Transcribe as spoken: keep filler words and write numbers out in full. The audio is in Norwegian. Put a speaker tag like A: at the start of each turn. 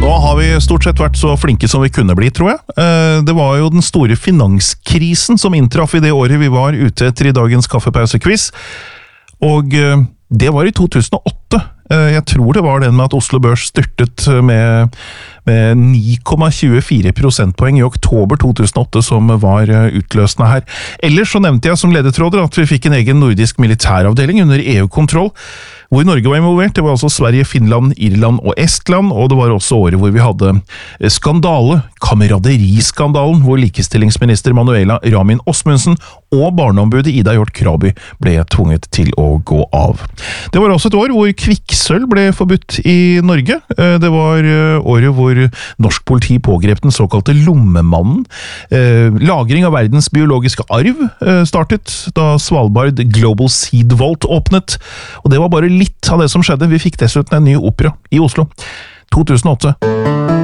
A: Nå har vi stort sett vært så flinke som vi kunne bli, tror jeg. Det var jo den store finanskrisen som inntraff i det året vi var ute etter i dagens kaffepausekviss. Og det var i to tusen og åtte. Jeg tror det var den med at Oslo Børs styrtet med, med ni komma tjuefire prosentpoeng i oktober to tusen og åtte som var utløsende her. Ellers så nevnte jeg som ledetråder at vi fikk en egen nordisk militæravdeling under E U-kontroll, hvor Norge var involvert. Det var altså Sverige, Finland, Irland og Estland, og det var også året hvor vi hadde skandale, kameraderiskandalen, hvor likestillingsminister Manuela Ramin Osmundsen og barneombudet Ida Hjort Kraby ble tvunget til å gå av. Det var også et år hvor kvikksølv ble forbudt i Norge. Det var året hvor norsk politi pågrep den såkalte lommemannen. Lagring av verdens biologiske arv startet da Svalbard Global Seed Vault åpnet, og det var bare litt av det som skjedde. Vi fikk dessuten en ny opera i Oslo. to tusen og åtte.